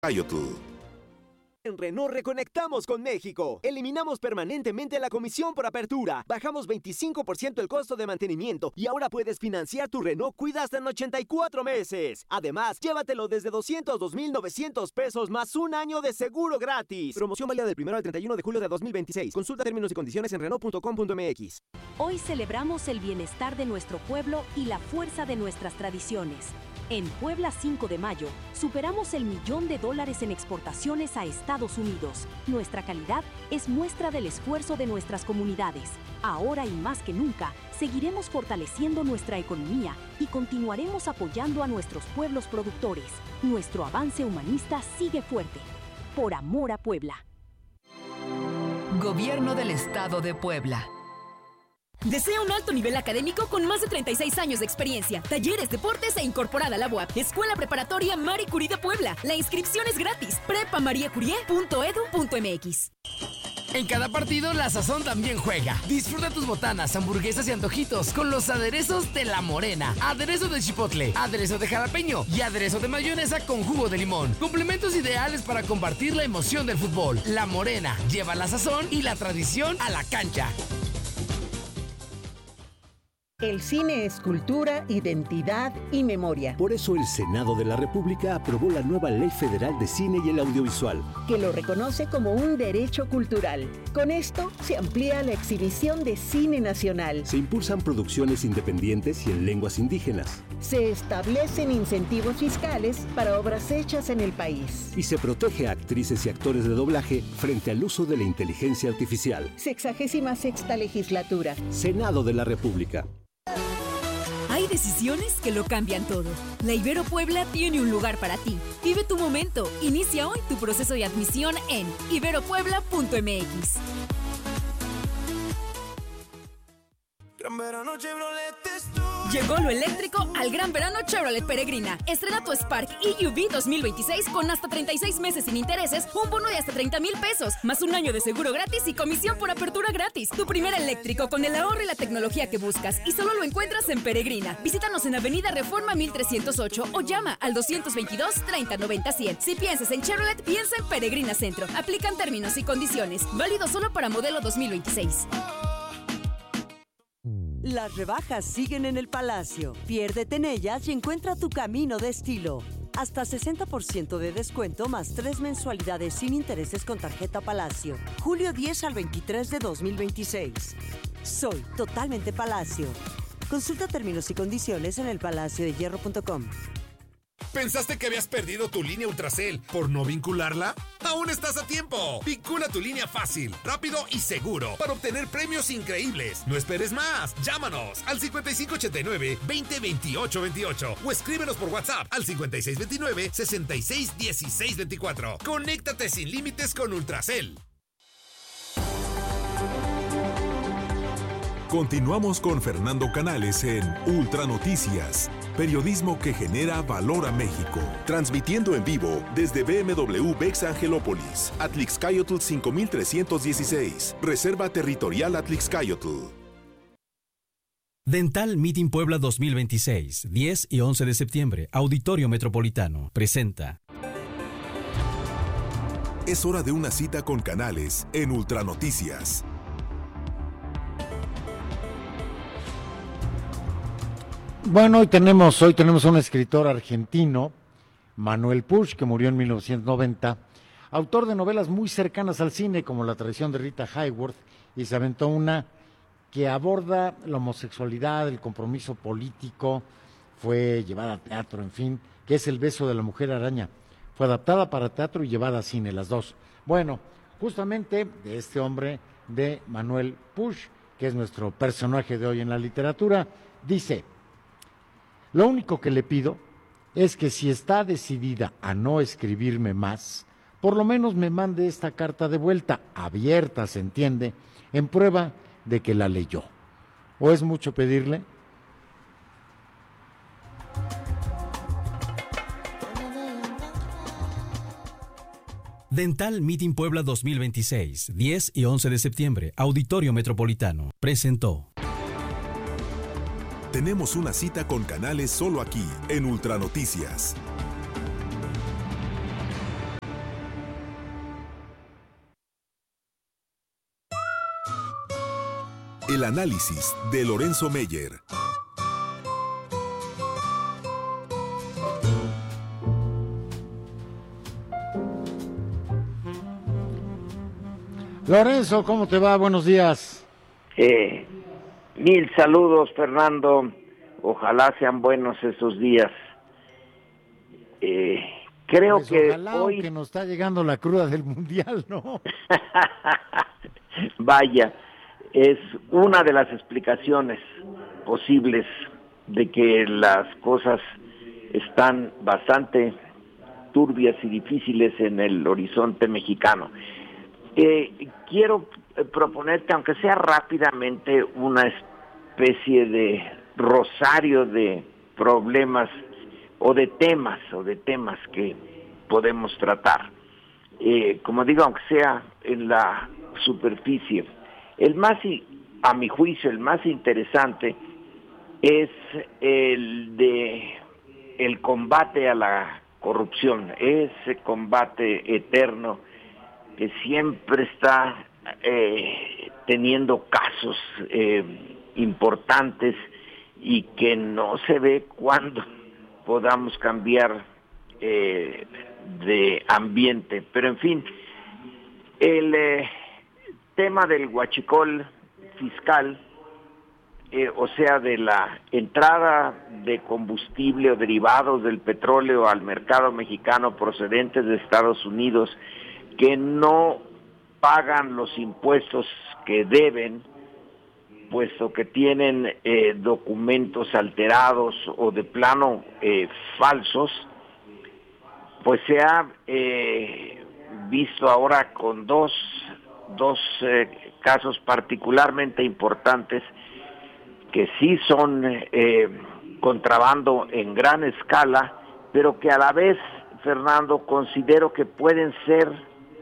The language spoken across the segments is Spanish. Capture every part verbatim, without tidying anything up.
Coyotl. En Renault reconectamos con México. Eliminamos permanentemente la comisión por apertura. Bajamos veinticinco por ciento el costo de mantenimiento y ahora puedes financiar tu Renault Kwid hasta en ochenta y cuatro meses. Además, llévatelo desde doscientos dos mil novecientos pesos más un año de seguro gratis. Promoción válida del primero al treinta y uno de julio de dos mil veintiséis. Consulta términos y condiciones en renault punto com punto m x. Hoy celebramos el bienestar de nuestro pueblo y la fuerza de nuestras tradiciones. En Puebla cinco de mayo, superamos el millón de dólares en exportaciones a Estados Unidos. Nuestra calidad es muestra del esfuerzo de nuestras comunidades. Ahora y más que nunca, seguiremos fortaleciendo nuestra economía y continuaremos apoyando a nuestros pueblos productores. Nuestro avance humanista sigue fuerte. Por amor a Puebla. Gobierno del Estado de Puebla. Desea un alto nivel académico con más de treinta y seis años de experiencia, talleres, deportes e incorporada a la U A P. Escuela Preparatoria Marie Curie de Puebla. La inscripción es gratis. prepa marie curie punto edu punto m x. En cada partido, la sazón también juega. Disfruta tus botanas, hamburguesas y antojitos con los aderezos de La Morena. Aderezo de chipotle, aderezo de jalapeño y aderezo de mayonesa con jugo de limón. Complementos ideales para compartir la emoción del fútbol. La Morena lleva la sazón y la tradición a la cancha. El cine es cultura, identidad y memoria. Por eso el Senado de la República aprobó la nueva Ley Federal de Cine y el Audiovisual, que lo reconoce como un derecho cultural. Con esto se amplía la exhibición de cine nacional. Se impulsan producciones independientes y en lenguas indígenas. Se establecen incentivos fiscales para obras hechas en el país. Y se protege a actrices y actores de doblaje frente al uso de la inteligencia artificial. Sexagésima sexta legislatura. Senado de la República. Hay decisiones que lo cambian todo. La Ibero Puebla tiene un lugar para ti. Vive tu momento. Inicia hoy tu proceso de admisión en ibero puebla punto m x. Gran verano Chevrolet es Llegó lo eléctrico al Gran Verano Chevrolet Peregrina. Estrena tu Spark E U V dos mil veintiséis con hasta treinta y seis meses sin intereses, un bono de hasta treinta mil pesos, más un año de seguro gratis y comisión por apertura gratis. Tu primer eléctrico con el ahorro y la tecnología que buscas y solo lo encuentras en Peregrina. Visítanos en Avenida Reforma mil trescientos ocho o llama al doscientos veintidós, treinta, noventa, cien. Si piensas en Chevrolet, piensa en Peregrina Centro. Aplican términos y condiciones. Válido solo para modelo dos mil veintiséis. Las rebajas siguen en el Palacio. Piérdete en ellas y encuentra tu camino de estilo. Hasta sesenta por ciento de descuento más tres mensualidades sin intereses con tarjeta Palacio. julio diez al veintitrés de dos mil veintiséis. Soy totalmente Palacio. Consulta términos y condiciones en el palacio de hierro punto com. ¿Pensaste que habías perdido tu línea Ultracel por no vincularla? ¡Aún estás a tiempo! Vincula tu línea fácil, rápido y seguro para obtener premios increíbles. No esperes más. Llámanos al cincuenta y cinco ochenta y nueve, veinte, veintiocho, veintiocho o escríbenos por WhatsApp al cincuenta y seis veintinueve, sesenta y seis, dieciséis, veinticuatro. Conéctate sin límites con Ultracel. Continuamos con Fernando Canales en Ultra Noticias, periodismo que genera valor a México. Transmitiendo en vivo desde B M W Bex Angelópolis, Atlixcayotl cinco mil trescientos dieciséis, Reserva Territorial Atlixcayotl. Dental Meeting Puebla dos mil veintiséis, diez y once de septiembre, Auditorio Metropolitano, presenta. Es hora de una cita con Canales en Ultra Noticias. Bueno, hoy tenemos, hoy tenemos un escritor argentino, Manuel Puig, que murió en mil novecientos noventa, autor de novelas muy cercanas al cine, como La traición de Rita Hayworth, y se aventó una que aborda la homosexualidad, el compromiso político, fue llevada a teatro, en fin, que es El beso de la mujer araña. Fue adaptada para teatro y llevada a cine, las dos. Bueno, justamente de este hombre, de Manuel Puig, que es nuestro personaje de hoy en la literatura, dice: lo único que le pido es que si está decidida a no escribirme más, por lo menos me mande esta carta de vuelta, abierta, se entiende, en prueba de que la leyó. ¿O es mucho pedirle? Dental Meeting Puebla dos mil veintiséis, diez y once de septiembre, Auditorio Metropolitano, presentó. Tenemos una cita con Canales solo aquí, en Ultra Noticias. El análisis de Lorenzo Meyer. Lorenzo, ¿cómo te va? Buenos días. Eh, mil saludos, Fernando. Ojalá sean buenos esos días. Eh, creo pues que ojalá, hoy... que nos está llegando la cruda del Mundial, ¿no? Vaya, es una de las explicaciones posibles de que las cosas están bastante turbias y difíciles en el horizonte mexicano. Eh, quiero proponerte, aunque sea rápidamente, una especie de rosario de problemas o de temas o de temas que podemos tratar. Eh, como digo, aunque sea en la superficie, el más, a mi juicio, el más interesante es el de el combate a la corrupción, ese combate eterno que siempre está eh, teniendo casos eh, importantes y que no se ve cuándo podamos cambiar eh, de ambiente. Pero en fin, el eh, tema del huachicol fiscal, eh, o sea, de la entrada de combustible o derivados del petróleo al mercado mexicano procedentes de Estados Unidos, que no pagan los impuestos que deben, puesto que tienen eh, documentos alterados o de plano eh, falsos, pues se ha eh, visto ahora con dos, dos eh, casos particularmente importantes que sí son eh, contrabando en gran escala, pero que a la vez, Fernando, considero que pueden ser,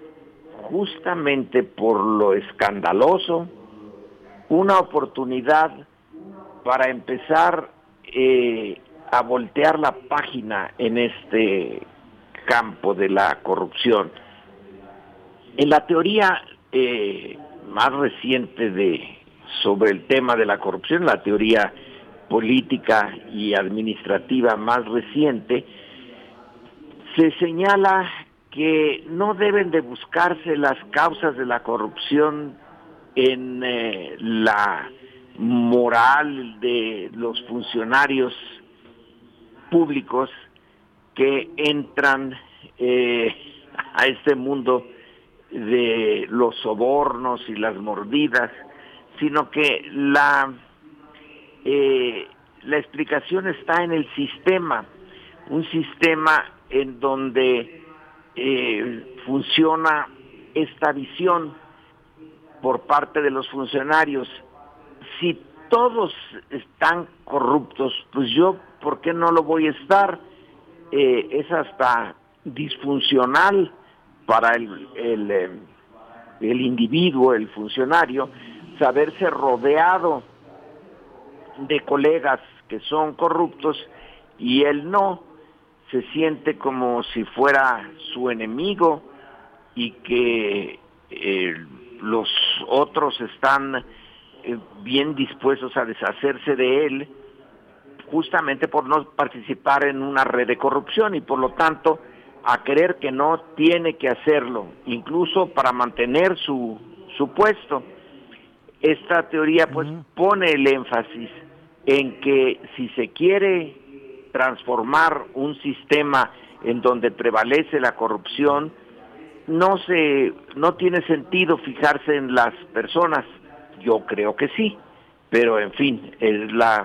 justamente por lo escandaloso, una oportunidad para empezar eh, a voltear la página en este campo de la corrupción. En la teoría eh, más reciente de sobre el tema de la corrupción, la teoría política y administrativa más reciente, se señala que no deben de buscarse las causas de la corrupción en eh, la moral de los funcionarios públicos que entran eh, a este mundo de los sobornos y las mordidas, sino que la eh, la explicación está en el sistema, un sistema en donde eh, funciona esta visión por parte de los funcionarios. Si todos están corruptos, pues yo, ¿por qué no lo voy a estar? Eh, es hasta disfuncional para el, el, eh, el individuo, el funcionario, saberse rodeado de colegas que son corruptos y él no, se siente como si fuera su enemigo y que eh, los otros están eh, bien dispuestos a deshacerse de él justamente por no participar en una red de corrupción y por lo tanto a creer que no tiene que hacerlo, incluso para mantener su, su puesto. Esta teoría pues uh-huh. pone el énfasis en que si se quiere transformar un sistema en donde prevalece la corrupción, no se no tiene sentido fijarse en las personas. Yo creo que sí, pero en fin, es la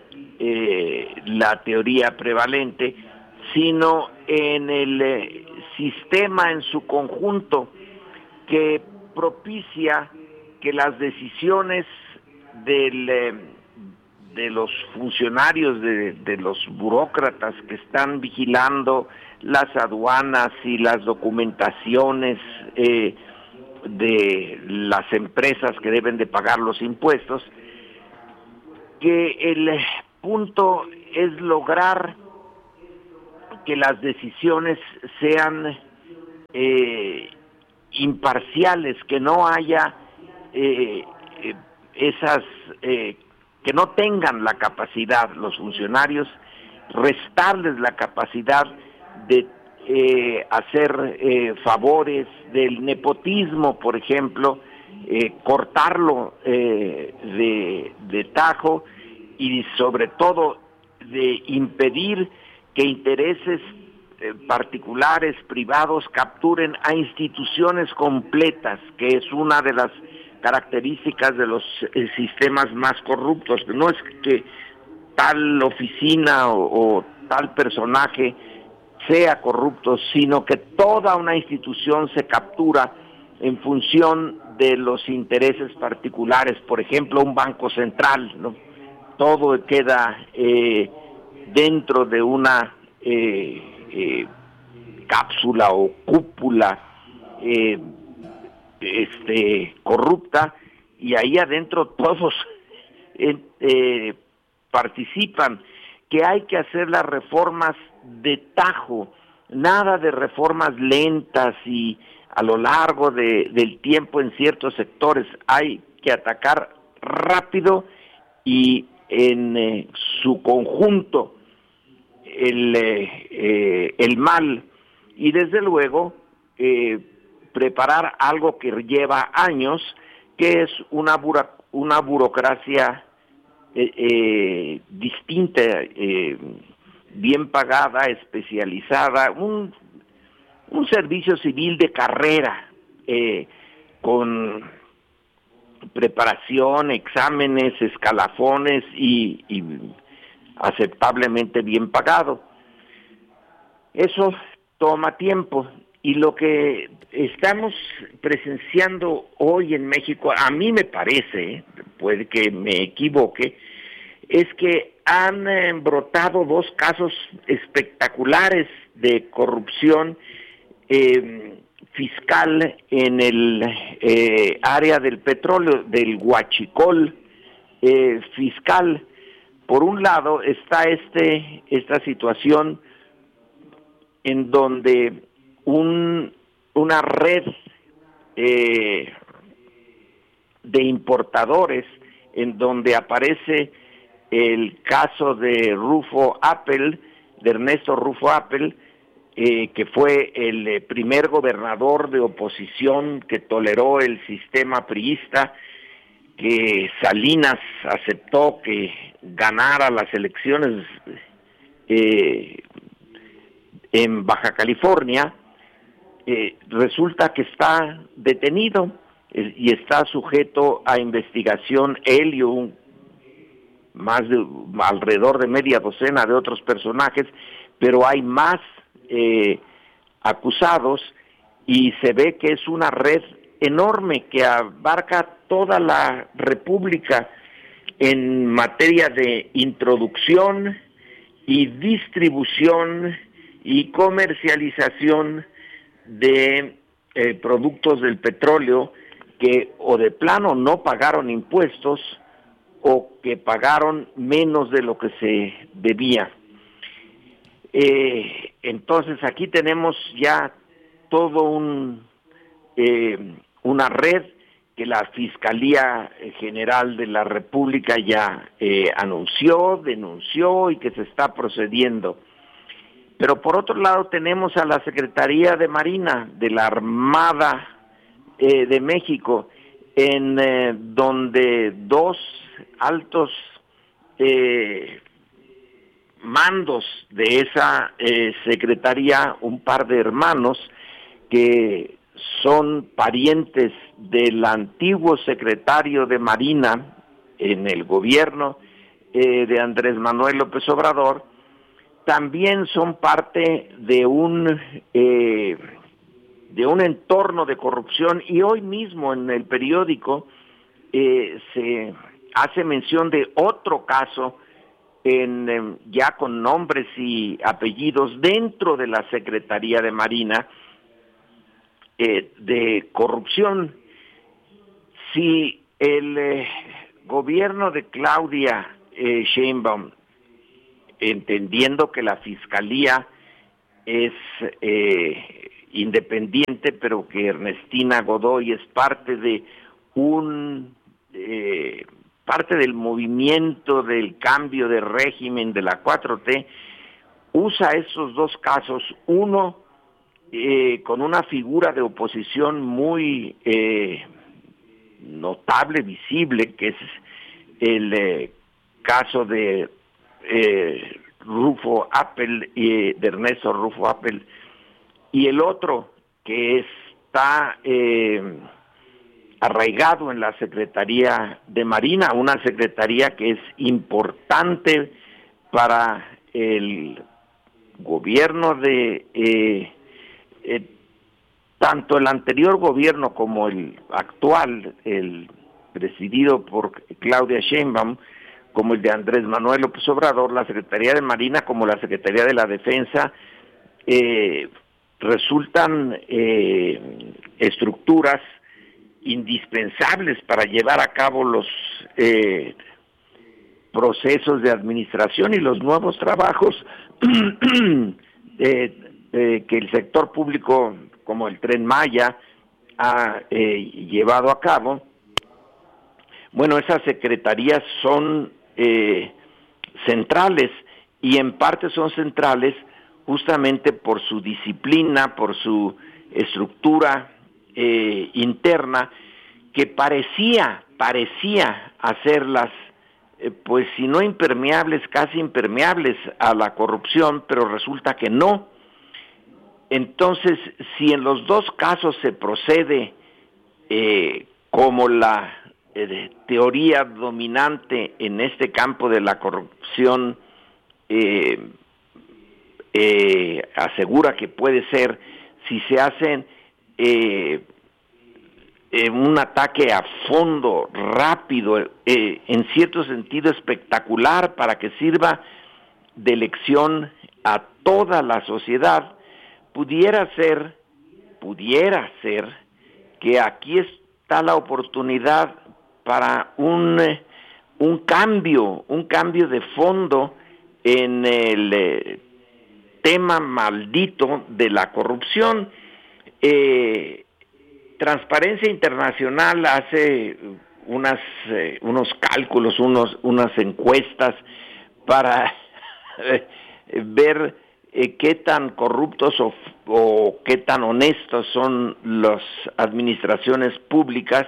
eh, la teoría prevalente, sino en el eh, sistema en su conjunto que propicia que las decisiones del eh, de los funcionarios, de, de los burócratas que están vigilando las aduanas y las documentaciones eh, de las empresas que deben de pagar los impuestos, que el punto es lograr que las decisiones sean eh, imparciales, que no haya eh, eh, esas, eh, que no tengan la capacidad los funcionarios, restarles la capacidad de eh, hacer eh, favores, del nepotismo, por ejemplo, eh, cortarlo eh, de, de tajo, y sobre todo de impedir que intereses eh, particulares, privados, capturen a instituciones completas, que es una de las características de los eh, sistemas más corruptos. No es que tal oficina o, o tal personaje sea corrupto, sino que toda una institución se captura en función de los intereses particulares. Por ejemplo, un banco central, ¿no? Todo queda eh, dentro de una eh, eh, cápsula o cúpula eh, este, corrupta, y ahí adentro todos eh, eh, participan. Que hay que hacer las reformas de tajo, nada de reformas lentas y a lo largo de, del tiempo en ciertos sectores. Hay que atacar rápido y en eh, su conjunto el, eh, eh, el mal, y desde luego eh, preparar algo que lleva años, que es una, bura, una burocracia eh, eh, distinta, eh, bien pagada, especializada, un, un servicio civil de carrera, eh, con preparación, exámenes, escalafones y, y aceptablemente bien pagado. Eso toma tiempo, y lo que estamos presenciando hoy en México, a mí me parece, puede que me equivoque, es que han eh, brotado dos casos espectaculares de corrupción eh, fiscal en el eh, área del petróleo, del huachicol eh, fiscal. Por un lado está este esta situación en donde un una red eh, de importadores, en donde aparece el caso de Rufo Appel, de Ernesto Rufo Appel, eh, que fue el eh, primer gobernador de oposición que toleró el sistema priista, que Salinas aceptó que ganara las elecciones eh, en Baja California. Eh, resulta que está detenido eh, y está sujeto a investigación él y un, más de alrededor de media docena de otros personajes, pero hay más eh, acusados, y se ve que es una red enorme que abarca toda la República en materia de introducción y distribución y comercialización de eh, productos del petróleo que o de plano no pagaron impuestos o que pagaron menos de lo que se debía. Eh, entonces aquí tenemos ya todo un eh, una red que la Fiscalía General de la República ya eh, anunció, denunció y que se está procediendo. Pero por otro lado tenemos a la Secretaría de Marina de la Armada eh, de México, en eh, donde dos altos eh, mandos de esa eh, secretaría, un par de hermanos que son parientes del antiguo secretario de Marina en el gobierno eh, de Andrés Manuel López Obrador, también son parte de un eh, de un entorno de corrupción. Y hoy mismo en el periódico eh, se hace mención de otro caso en eh, ya con nombres y apellidos dentro de la Secretaría de Marina eh, de corrupción. Si el eh, gobierno de Claudia eh, Sheinbaum, entendiendo que la Fiscalía es eh, independiente, pero que Ernestina Godoy es parte de un eh, parte del movimiento del cambio de régimen de la cuatro T, usa esos dos casos, uno eh, con una figura de oposición muy eh, notable, visible, que es el eh, caso de eh, Rufo Appel, y de Ernesto Rufo Appel, y el otro que está eh, arraigado en la Secretaría de Marina, una secretaría que es importante para el gobierno de eh, eh, tanto el anterior gobierno como el actual, el presidido por Claudia Sheinbaum, como el de Andrés Manuel López Obrador. La Secretaría de Marina como la Secretaría de la Defensa eh, resultan eh, estructuras indispensables para llevar a cabo los eh, procesos de administración y los nuevos trabajos eh, eh, que el sector público, como el Tren Maya, ha eh, llevado a cabo. Bueno, esas secretarías son eh, centrales, y en parte son centrales justamente por su disciplina, por su estructura eh, interna, que parecía, parecía hacerlas, eh, pues si no impermeables, casi impermeables a la corrupción, pero resulta que no. Entonces, si en los dos casos se procede eh, como la eh, teoría dominante en este campo de la corrupción eh, eh, asegura que puede ser, si se hacen eh, eh, un ataque a fondo, rápido, eh, en cierto sentido espectacular, para que sirva de lección a toda la sociedad, pudiera ser, pudiera ser que aquí está la oportunidad para un, un cambio, un cambio de fondo en el eh, tema maldito de la corrupción. Eh, Transparencia Internacional hace unas, eh, unos cálculos, unos, unas encuestas para eh, ver eh, qué tan corruptos o, o qué tan honestos son las administraciones públicas,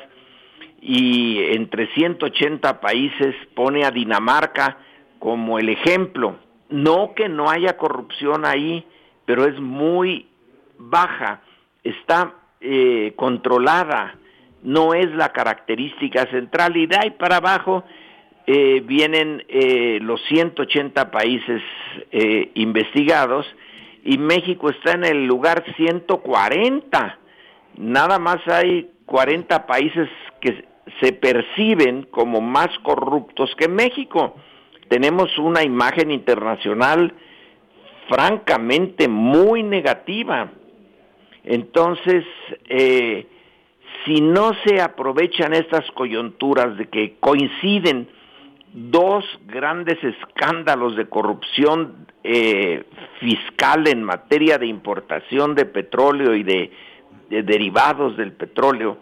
y entre ciento ochenta países pone a Dinamarca como el ejemplo. No que no haya corrupción ahí, pero es muy baja, está eh, controlada, no es la característica central, y de ahí para abajo eh, vienen eh, los ciento ochenta países eh, investigados, y México está en el lugar ciento cuarenta. Nada más hay cuarenta países que se perciben como más corruptos que México. Tenemos una imagen internacional francamente muy negativa. Entonces, eh, si no se aprovechan estas coyunturas de que coinciden dos grandes escándalos de corrupción eh, fiscal en materia de importación de petróleo y de, de derivados del petróleo,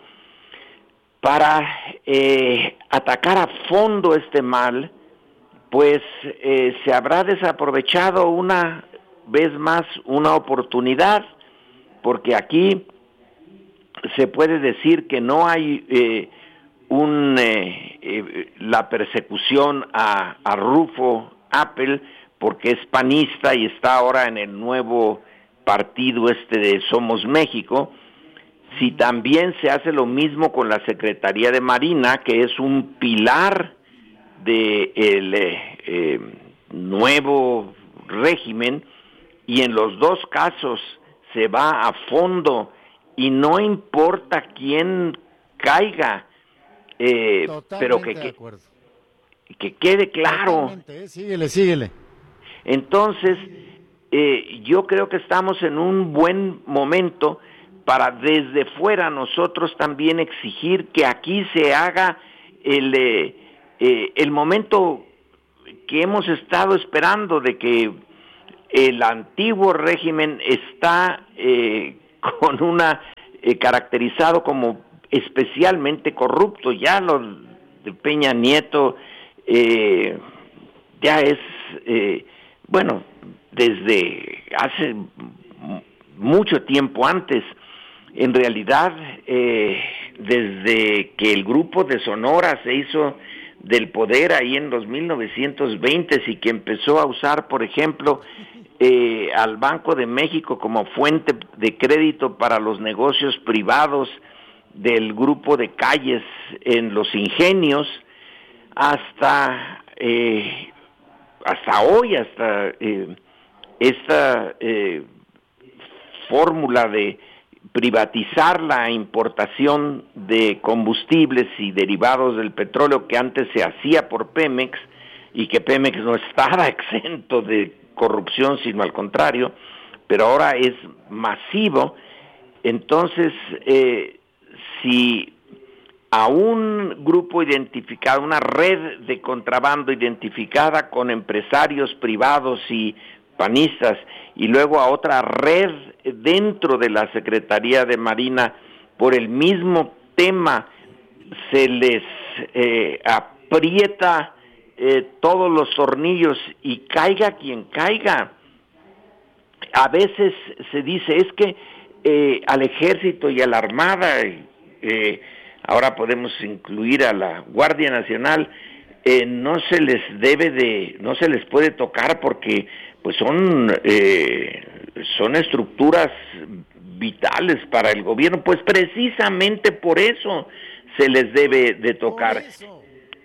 para eh, atacar a fondo este mal, pues eh, se habrá desaprovechado una vez más una oportunidad, porque aquí se puede decir que no hay eh, un eh, eh, la persecución a, a Rufo Appel, porque es panista y está ahora en el nuevo partido este de Somos México. Si también se hace lo mismo con la Secretaría de Marina, que es un pilar de el eh, eh, nuevo régimen, y en los dos casos se va a fondo y no importa quién caiga, eh, pero que, que, que quede claro. Eh, síguele, síguele. Entonces, eh, yo creo que estamos en un buen momento para desde fuera nosotros también exigir que aquí se haga el, eh, eh, el momento que hemos estado esperando, de que el antiguo régimen está eh, con una eh, caracterizado como especialmente corrupto. Ya lo de Peña Nieto eh, ya es, eh, bueno, desde hace mucho tiempo antes, en realidad, eh, desde que el grupo de Sonora se hizo del poder ahí en los mil novecientos veinte y que empezó a usar, por ejemplo, eh, al Banco de México como fuente de crédito para los negocios privados del grupo de calles en Los Ingenios, hasta eh, hasta hoy, hasta eh, esta eh, fórmula de privatizar la importación de combustibles y derivados del petróleo que antes se hacía por Pemex, y que Pemex no estaba exento de corrupción, sino al contrario, pero ahora es masivo. Entonces, eh, si a un grupo identificado, una red de contrabando identificada con empresarios privados y panistas, y luego a otra red dentro de la Secretaría de Marina por el mismo tema, se les eh, aprieta eh, todos los tornillos y caiga quien caiga. A veces se dice, es que eh, al ejército y a la armada, eh, ahora podemos incluir a la Guardia Nacional, eh, no se les debe de, no se les puede tocar porque pues son eh, son estructuras vitales para el gobierno. Pues precisamente por eso se les debe de tocar. Por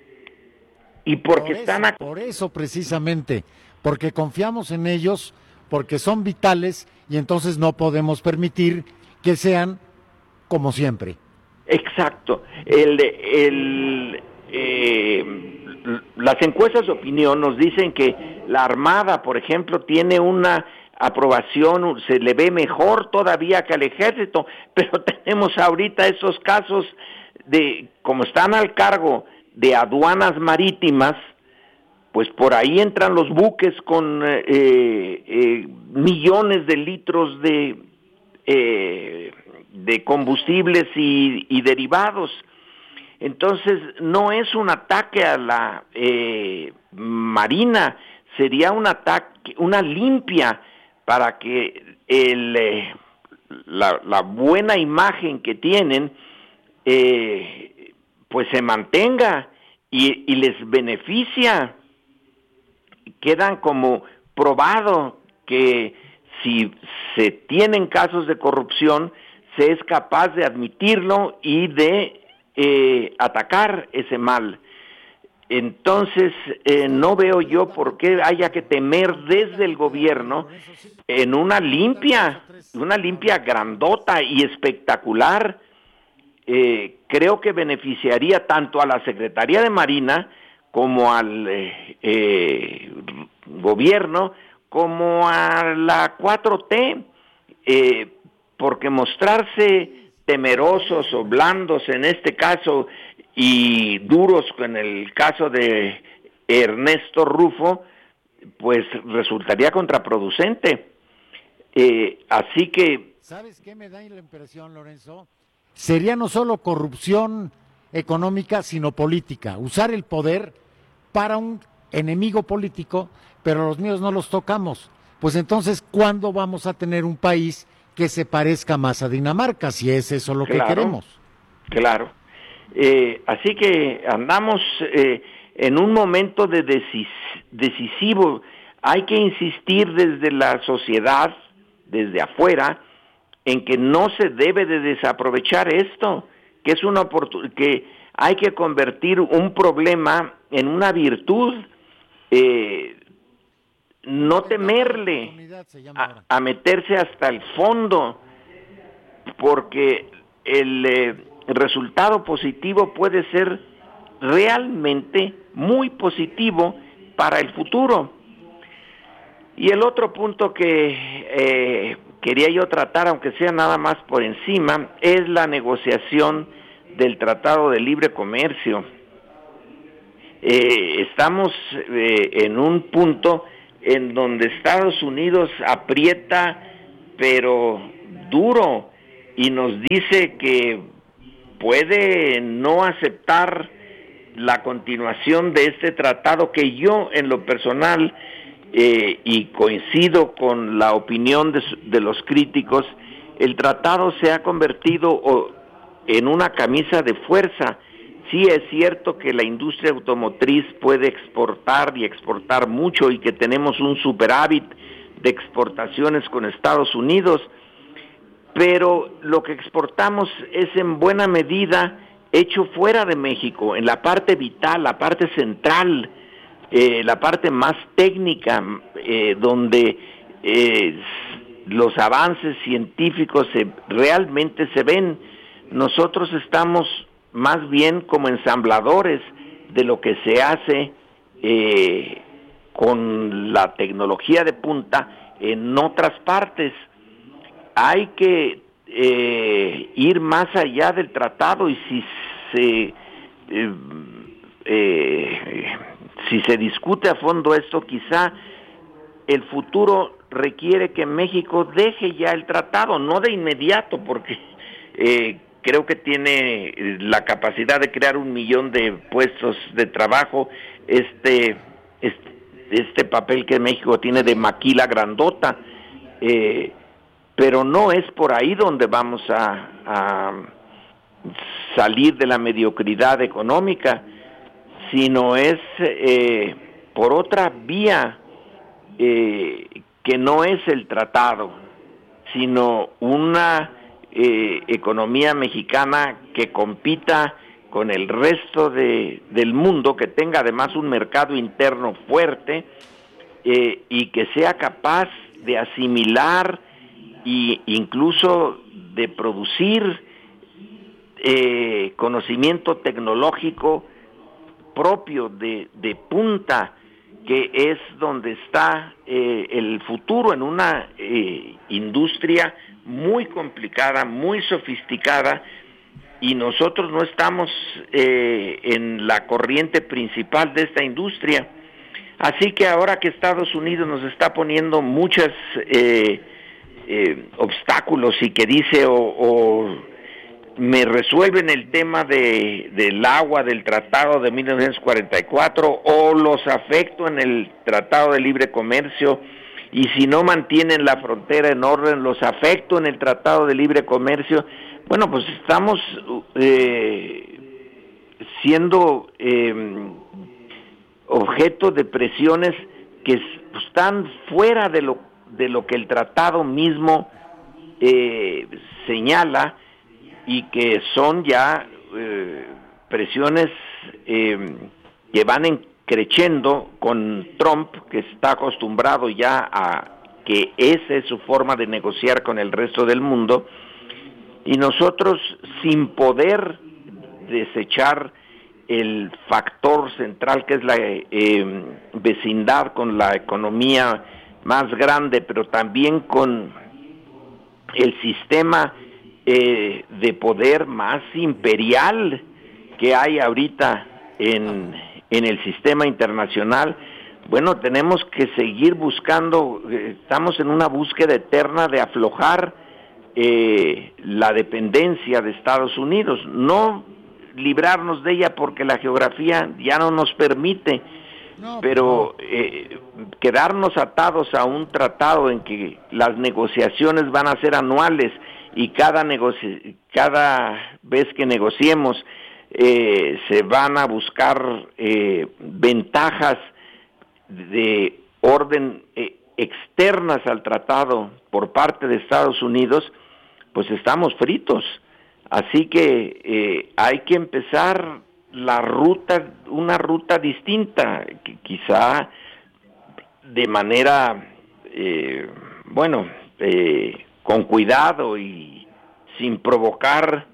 y porque por están eso, a... por eso precisamente, porque confiamos en ellos, porque son vitales, y entonces no podemos permitir que sean como siempre. Exacto. El, el, eh, las encuestas de opinión nos dicen que la Armada, por ejemplo, tiene una aprobación, se le ve mejor todavía que al Ejército, pero tenemos ahorita esos casos de, como están al cargo de aduanas marítimas, pues por ahí entran los buques con eh, eh, millones de litros de eh, de combustibles y, y derivados. Entonces no es un ataque a la eh, Marina, sería un ataque, una limpia para que el, eh, la, la buena imagen que tienen eh, pues se mantenga y, y les beneficia. Quedan como probado que si se tienen casos de corrupción, se es capaz de admitirlo y de eh, atacar ese mal. Entonces, eh, no veo yo por qué haya que temer desde el gobierno en una limpia, una limpia grandota y espectacular. Eh, creo que beneficiaría tanto a la Secretaría de Marina como al eh, eh, gobierno, como a la cuatro T, eh, porque mostrarse temerosos o blandos en este caso y duros en el caso de Ernesto Rufo, pues resultaría contraproducente. Eh, así que... ¿Sabes qué me da la impresión, Lorenzo? Sería no solo corrupción económica, sino política. Usar el poder para un enemigo político, pero los míos no los tocamos. Pues entonces, ¿cuándo vamos a tener un país que se parezca más a Dinamarca, si es eso lo claro, que queremos? Claro. Eh, así que andamos eh, en un momento de decis decisivo. Hay que insistir desde la sociedad, desde afuera, en que no se debe de desaprovechar esto, que es una oportunidad, que hay que convertir un problema en una virtud, eh, no temerle a, a meterse hasta el fondo, porque el eh, resultado positivo puede ser realmente muy positivo para el futuro. Y el otro punto que eh, quería yo tratar, aunque sea nada más por encima, es la negociación del Tratado de Libre Comercio. Eh, estamos eh, en un punto en donde Estados Unidos aprieta, pero duro, y nos dice que puede no aceptar la continuación de este tratado que yo en lo personal, eh, y coincido con la opinión de, de los críticos, el tratado se ha convertido oh, en una camisa de fuerza. Sí es cierto que la industria automotriz puede exportar y exportar mucho y que tenemos un superávit de exportaciones con Estados Unidos, pero lo que exportamos es en buena medida hecho fuera de México, en la parte vital, la parte central, eh, la parte más técnica, eh, donde eh, los avances científicos se, realmente se ven. Nosotros estamos más bien como ensambladores de lo que se hace eh, con la tecnología de punta en otras partes. Hay que eh, ir más allá del tratado, y si se eh, eh, si se discute a fondo esto, quizá el futuro requiere que México deje ya el tratado, no de inmediato, porque eh, creo que tiene la capacidad de crear un millón de puestos de trabajo, este este, este papel que México tiene de maquila grandota, eh, pero no es por ahí donde vamos a, a salir de la mediocridad económica, sino es eh, por otra vía eh, que no es el tratado, sino una eh, economía mexicana que compita con el resto de, del mundo, que tenga además un mercado interno fuerte eh, y que sea capaz de asimilar e incluso de producir eh, conocimiento tecnológico propio de, de punta, que es donde está eh, el futuro, en una eh, industria muy complicada, muy sofisticada, y nosotros no estamos eh, en la corriente principal de esta industria. Así que ahora que Estados Unidos nos está poniendo muchos eh, eh, obstáculos y que dice o, o me resuelven el tema de, del agua del Tratado de mil novecientos cuarenta y cuatro, o los afecto en el Tratado de Libre Comercio, y si no mantienen la frontera en orden, los afecto en el Tratado de Libre Comercio. Bueno, pues estamos eh, siendo eh, objeto de presiones que están fuera de lo, de lo que el tratado mismo eh, señala, y que son ya eh, presiones eh, que van en, creciendo con Trump, que está acostumbrado ya a que esa es su forma de negociar con el resto del mundo, y nosotros sin poder desechar el factor central que es la eh, vecindad con la economía más grande, pero también con el sistema eh, de poder más imperial que hay ahorita en, en el sistema internacional. Bueno, tenemos que seguir buscando, eh, estamos en una búsqueda eterna de aflojar eh, la dependencia de Estados Unidos, no librarnos de ella porque la geografía ya no nos permite, no, pero eh, quedarnos atados a un tratado en que las negociaciones van a ser anuales y cada negoci- cada vez que negociemos eh, se van a buscar eh, ventajas de orden eh, externas al tratado por parte de Estados Unidos, pues estamos fritos. Así que eh, hay que empezar la ruta, una ruta distinta, que quizá de manera, eh, bueno, eh, con cuidado y sin provocar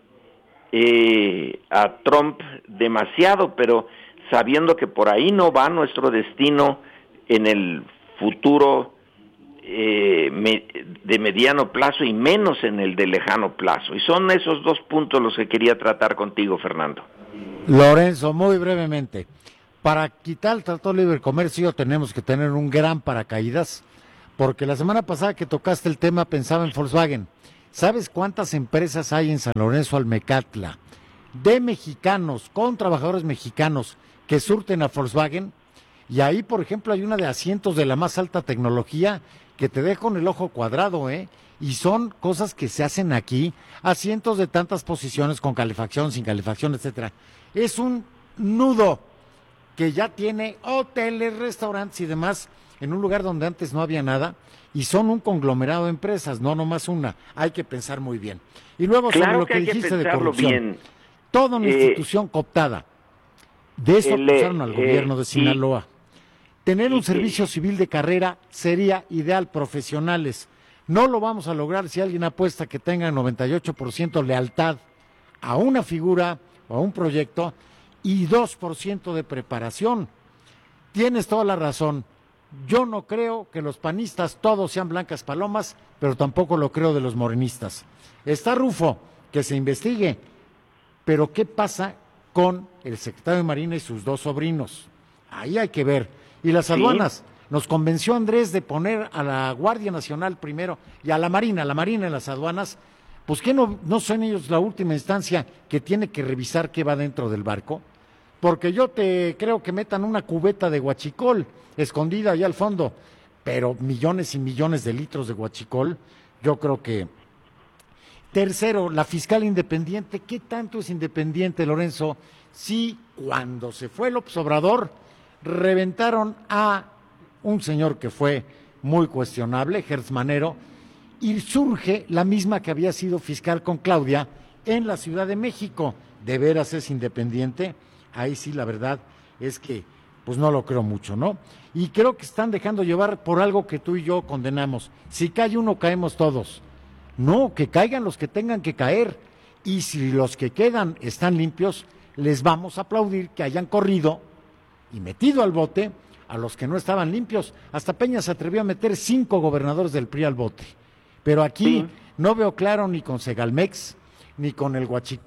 eh, a Trump demasiado, pero sabiendo que por ahí no va nuestro destino en el futuro eh, me, de mediano plazo y menos en el de lejano plazo. Y son esos dos puntos los que quería tratar contigo, Fernando. Lorenzo, muy brevemente, para quitar el Tratado de Libre Comercio tenemos que tener un gran paracaídas, porque la semana pasada que tocaste el tema pensaba en Volkswagen. ¿Sabes cuántas empresas hay en San Lorenzo Almecatla, de mexicanos con trabajadores mexicanos que surten a Volkswagen, y ahí, por ejemplo, hay una de asientos de la más alta tecnología que te deja con el ojo cuadrado, ¿eh? Y son cosas que se hacen aquí, asientos de tantas posiciones, con calefacción, sin calefacción, etcétera. Es un nudo que ya tiene hoteles, restaurantes y demás, en un lugar donde antes no había nada, y son un conglomerado de empresas, no nomás una. Hay que pensar muy bien. Y luego, claro sobre lo que, que, que dijiste de corrupción, bien. toda una eh, institución cooptada. De eso el, acusaron al eh, gobierno de Sinaloa. Y, Tener un y, servicio civil de carrera sería ideal, profesionales. No lo vamos a lograr si alguien apuesta que tenga noventa y ocho por ciento lealtad a una figura o a un proyecto y dos por ciento de preparación. Tienes toda la razón. Yo no creo que los panistas todos sean blancas palomas, pero tampoco lo creo de los morenistas. Está Rufo, que se investigue, pero ¿qué pasa con el secretario de Marina y sus dos sobrinos? Ahí hay que ver. Y las aduanas, sí. Nos convenció Andrés de poner a la Guardia Nacional primero y a la Marina, a la Marina en las aduanas, pues que no, no son ellos la última instancia que tiene que revisar qué va dentro del barco, porque yo te creo que metan una cubeta de guachicol escondida allá al fondo, pero millones y millones de litros de guachicol, yo creo que... Tercero, la fiscal independiente. ¿Qué tanto es independiente, Lorenzo? Sí, cuando se fue López Obrador, reventaron a un señor que fue muy cuestionable, Gertz Manero, y surge la misma que había sido fiscal con Claudia en la Ciudad de México. ¿De veras es independiente? Ahí sí, la verdad es que pues no lo creo mucho, ¿no? Y creo que están dejando llevar por algo que tú y yo condenamos. Si cae uno, caemos todos. No, que caigan los que tengan que caer, y si los que quedan están limpios, les vamos a aplaudir que hayan corrido y metido al bote a los que no estaban limpios. Hasta Peña se atrevió a meter cinco gobernadores del P R I al bote, pero aquí sí. No veo claro ni con Segalmex, ni con el Huachical,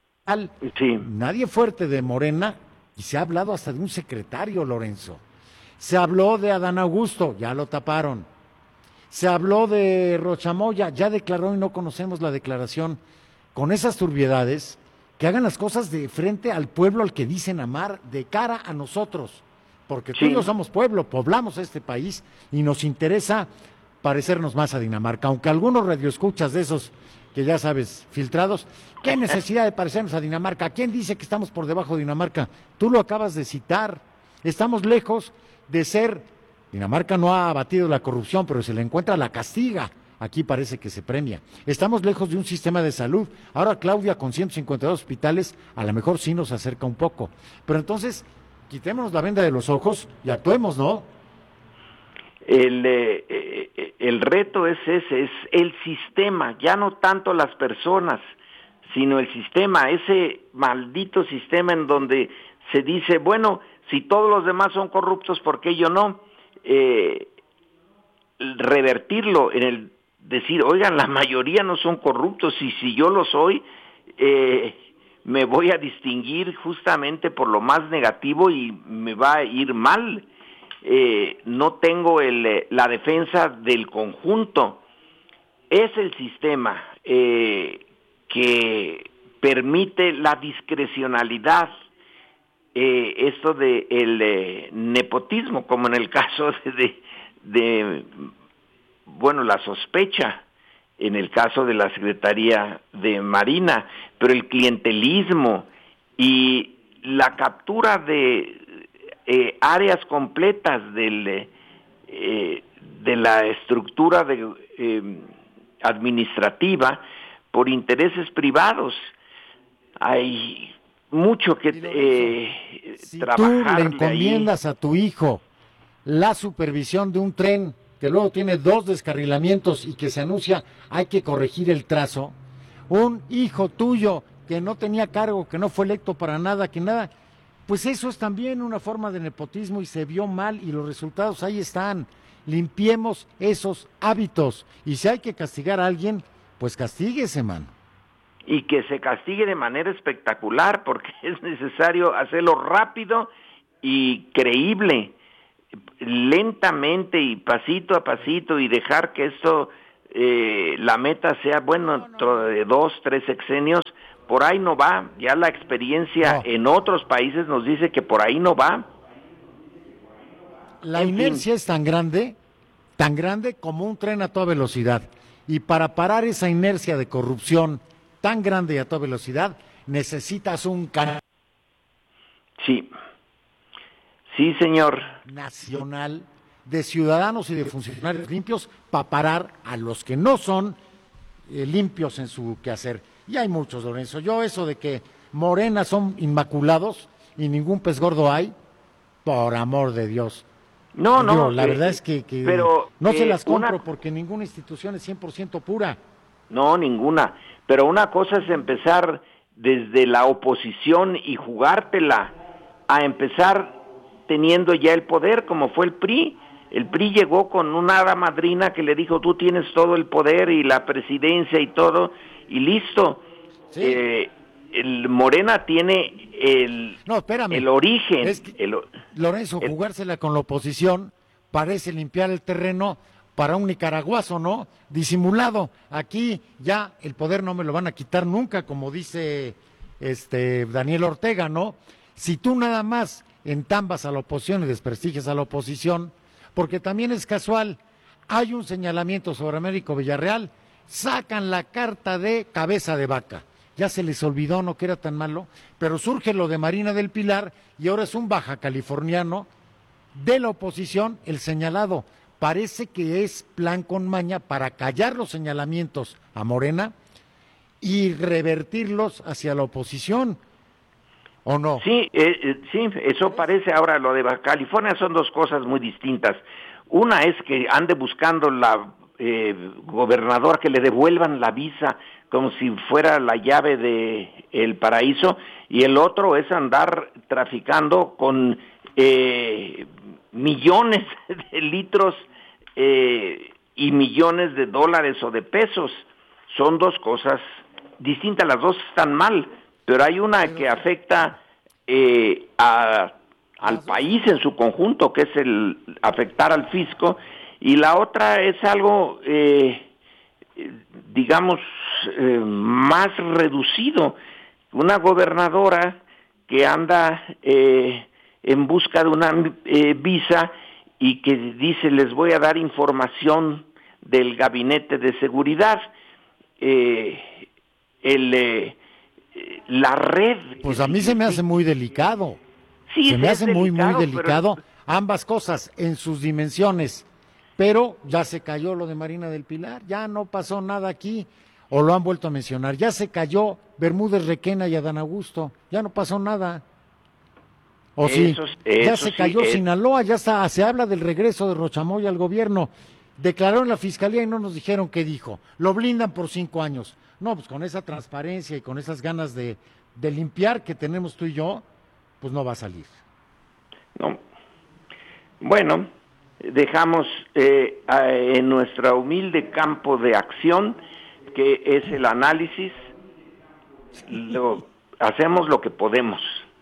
sí. Nadie fuerte de Morena, y se ha hablado hasta de un secretario, Lorenzo. Se habló de Adán Augusto, ya lo taparon. Se habló de Rochamoya, ya declaró y no conocemos la declaración. Con esas turbiedades, que hagan las cosas de frente al pueblo al que dicen amar, de cara a nosotros, porque sí. Tú y yo somos pueblo, poblamos este país y nos interesa parecernos más a Dinamarca, aunque algunos radioescuchas de esos que ya sabes, filtrados, ¿qué necesidad de parecernos a Dinamarca? ¿Quién dice que estamos por debajo de Dinamarca? Tú lo acabas de citar, estamos lejos de ser... Dinamarca no ha abatido la corrupción, pero se le encuentra, la castiga. Aquí parece que se premia. Estamos lejos de un sistema de salud. Ahora Claudia, con ciento cincuenta y dos hospitales, a lo mejor sí nos acerca un poco. Pero entonces, quitémonos la venda de los ojos y actuemos, ¿no? El, eh, el reto es ese, es el sistema, ya no tanto las personas, sino el sistema, ese maldito sistema en donde se dice, bueno, si todos los demás son corruptos, ¿por qué yo no? Eh, revertirlo en el decir, oigan, la mayoría no son corruptos, y si yo lo soy, eh, me voy a distinguir justamente por lo más negativo y me va a ir mal. Eh, no tengo el, la defensa del conjunto. Es el sistema eh, que permite la discrecionalidad. Eh, esto de el eh, nepotismo, como en el caso de, de, de, bueno, la sospecha, en el caso de la Secretaría de Marina, pero el clientelismo y la captura de eh, áreas completas del, eh, de la estructura de, eh, administrativa por intereses privados. Hay mucho que eh, si trabajar. Tú le encomiendas ahí a tu hijo la supervisión de un tren que luego tiene dos descarrilamientos y que se anuncia hay que corregir el trazo, un hijo tuyo que no tenía cargo, que no fue electo para nada, que nada, pues eso es también una forma de nepotismo y se vio mal y los resultados ahí están. Limpiemos esos hábitos y si hay que castigar a alguien, pues castíguese, man. Y que se castigue de manera espectacular, porque es necesario hacerlo rápido y creíble, lentamente y pasito a pasito, y dejar que esto eh, la meta sea, bueno, dentro de dos, tres sexenios, por ahí no va. Ya la experiencia no. en otros países nos dice que por ahí no va. La en inercia fin. es tan grande, tan grande como un tren a toda velocidad. Y para parar esa inercia de corrupción tan grande y a toda velocidad, necesitas un canal. Sí, sí, señor. Nacional de ciudadanos y de funcionarios limpios para parar a los que no son eh, limpios en su quehacer. Y hay muchos, Lorenzo. Yo eso de que Morena son inmaculados y ningún pez gordo hay, por amor de Dios. No, Digo, no. La eh, verdad es que, que pero, no eh, se las compro una... porque ninguna institución es cien por ciento pura. No, ninguna. Pero una cosa es empezar desde la oposición y jugártela a empezar teniendo ya el poder, como fue el P R I. El P R I llegó con una hada madrina que le dijo, tú tienes todo el poder y la presidencia y todo, y listo. Sí. Eh, el Morena tiene el, no, espérame. el origen. Es que, el, Lorenzo, el, jugársela con la oposición parece limpiar el terreno para un nicaragüazo, ¿no? Disimulado. Aquí ya el poder no me lo van a quitar nunca, como dice este Daniel Ortega, ¿no? Si tú nada más entambas a la oposición y desprestigias a la oposición, porque también es casual, hay un señalamiento sobre Américo Villarreal, sacan la carta de cabeza de vaca. Ya se les olvidó, no que era tan malo, pero surge lo de Marina del Pilar y ahora es un baja californiano de la oposición el señalado. Parece que es plan con maña para callar los señalamientos a Morena y revertirlos hacia la oposición, ¿o no? Sí, eh, sí, eso parece. Ahora, lo de Baja California son dos cosas muy distintas. Una es que ande buscando la eh, gobernadora que le devuelvan la visa como si fuera la llave de el paraíso, y el otro es andar traficando con eh, millones de litros eh, y millones de dólares o de pesos. Son dos cosas distintas, las dos están mal, pero hay una que afecta eh, a, al país en su conjunto, que es el afectar al fisco, y la otra es algo, eh, digamos, eh, más reducido. Una gobernadora que anda eh, en busca de una eh, visa y que dice, les voy a dar información del gabinete de seguridad. Eh, el... Eh, la red. Pues a mí se me hace muy delicado. Sí, se me hace delicado, muy, muy delicado pero... ambas cosas en sus dimensiones. Pero ya se cayó lo de Marina del Pilar, ya no pasó nada aquí, o lo han vuelto a mencionar. Ya se cayó Bermúdez Requena y Adán Augusto, ya no pasó nada. O sí, eso, eso ya se cayó sí, es... Sinaloa, ya está, se habla del regreso de Rochamoya al gobierno. Declararon la fiscalía y no nos dijeron qué dijo. Lo blindan por cinco años. No, pues con esa transparencia y con esas ganas de, de limpiar que tenemos tú y yo, pues no va a salir. No. Bueno, dejamos eh, a, en nuestro humilde campo de acción, que es el análisis, lo, hacemos lo que podemos.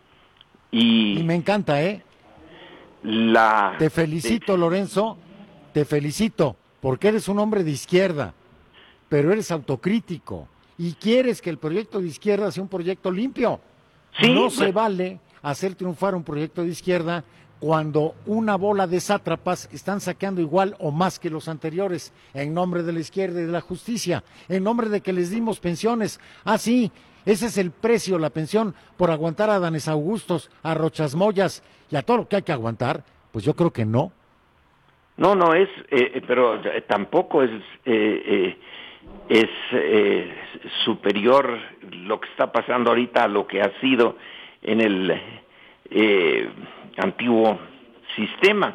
Y, y me encanta, ¿eh? La... Te felicito, de... Lorenzo, te felicito, porque eres un hombre de izquierda, pero eres autocrítico y quieres que el proyecto de izquierda sea un proyecto limpio. Sí, no pues... se vale hacer triunfar un proyecto de izquierda cuando una bola de sátrapas están saqueando igual o más que los anteriores, en nombre de la izquierda y de la justicia, en nombre de que les dimos pensiones. Ah, sí, ese es el precio, la pensión, por aguantar a Danes Augustos, a Rochas Moyas y a todo lo que hay que aguantar. Pues yo creo que no. No, no es, eh, pero tampoco es... Eh, eh... es eh, superior lo que está pasando ahorita a lo que ha sido en el eh, antiguo sistema.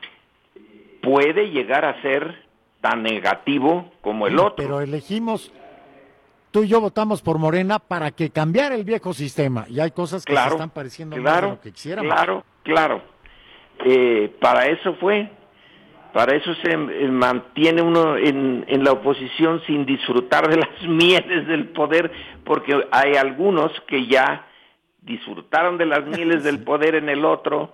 Puede llegar a ser tan negativo como el otro. Pero elegimos, tú y yo votamos por Morena para que cambiara el viejo sistema, y hay cosas que claro, se están pareciendo claro, más de lo que quisiéramos. Claro, claro. Eh, para eso fue... Para eso se mantiene uno en, en la oposición sin disfrutar de las mieles del poder, porque hay algunos que ya disfrutaron de las mieles del poder en el otro